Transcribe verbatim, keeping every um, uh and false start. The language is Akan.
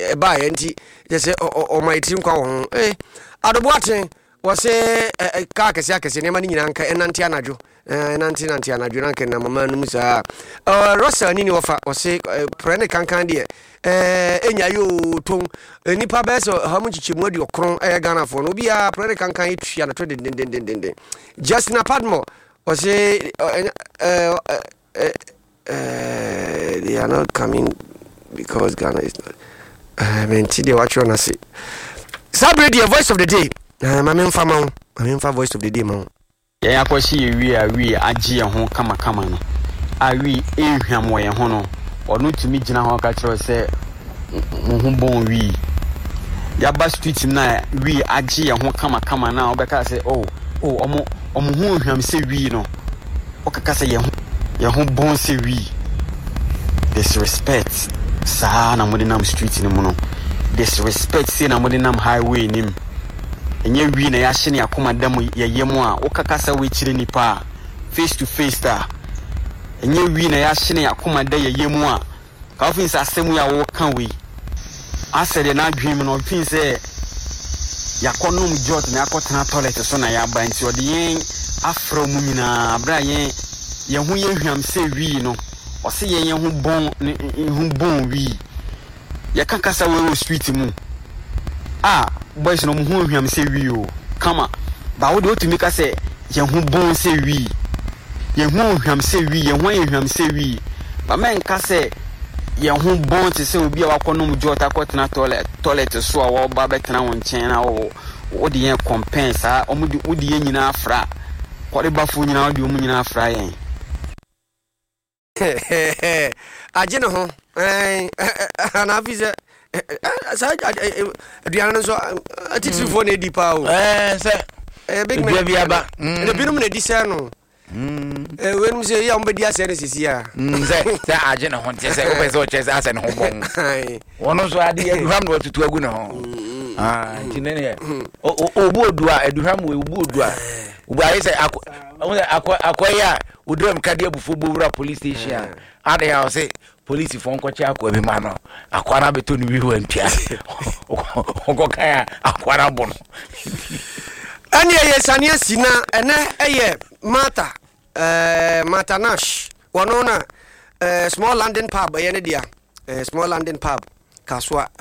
e ba ye nti je se o my team kwa ho eh adoboaten wo se ka kese akese ne ma ni nyina nka enante anadwo enante nante anadwo nanka na mama no musa eh Russell ni ni wo fa wo se prene kankan de eh enya yo ton nipa be so ha mu chichi mu adi okron eh Ghana fo no bia prene kankan etua na to den den den den den Justin Padmo wo se eh eh they are not coming because Ghana is not I mean today what you wanna say Sabre the voice of the day uh, my main farmer my main voice of the day man ya kwashi wi a wi agye ho kama kama no a wi ehwam wo ye ho no ono tumi gina ho ka kire se mo ho bon wi ya ba street na wi agye ho kama kama na obeka se oh oh omo omo ho hwam se wi no okaka se ye ho ye ho bon se wi disrespect sa na modinam street ni mu no disrespect say na modinam highway nim enye wi na ya hye ne akoma dam ye yemu a okakasa we kire nipa face to face ta enye wi na ya hye ne akoma da ye yemu a ka ofin sa asemu ya wo kan we asede na adwem no ofin say yakonom jot na akotena toilet so na ya ba nti ode yen afro mu nyina abra yen ye hu ye hwam se wi no o se yen ye hu bon hu bon wi ye kakasa we wo street mu ah boys no mu hu hwam se wi o kama ba wo de otumi ka se ye hu bon se wi ye hu hwam se wi ye hu ye hwam se wi ba men ka se ye hu bon te se obi a wakonom jota akotena toilet toilet so a wo ba betena won chen na wo wo de yen compense a o mu de wo de yen nyina afra ko de bafo nyina wo de o mu nyina afra yen agye no ho eh ana fize sa aduana so atitifo na edi pa o eh se eh big man bia ba e binum na di se no mm eh wenum se ya mbedi ase na sisi a mm se se agye no ho te se o pese o chese ase no ho bon wono so ade aduham no tutu agu no ho ah tinene o obu odua aduham we obu odua obu ayi se akoya udrem kadi abufu bowura police station ade ya o se police fon ko che akwa bi ma no akwara beto ni wi wantia okokaya akwara bono ani ye sania sina ene eye mata eh mata nash wono na eh small London pub ye ne dia eh small London pub kaswa